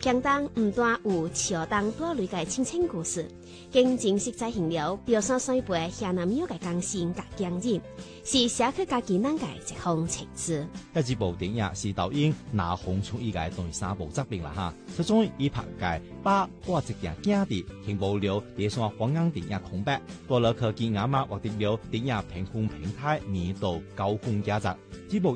相當唔單有橋當多類嘅親情故事，更正式再現了表現水培下南廟嘅鋼線甲匠人，是社區家己難嘅一項情志。 呢一部電影是導演拿紅出以嘅第三部作品啦哈，最終以拍嘅把我一件驚地聽無了第三黃金電影空白，過了科技啱啱獲得了電影評分平台年度高分佳作。這部